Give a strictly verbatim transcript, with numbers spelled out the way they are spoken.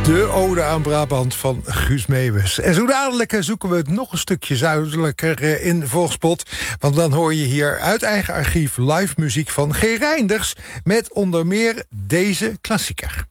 De ode aan Brabant van Guus Meeuwis. En zo dadelijk zoeken we het nog een stukje zuidelijker in Volkspot. Want dan hoor je hier uit eigen archief live muziek van G. Reinders met onder meer deze klassieker.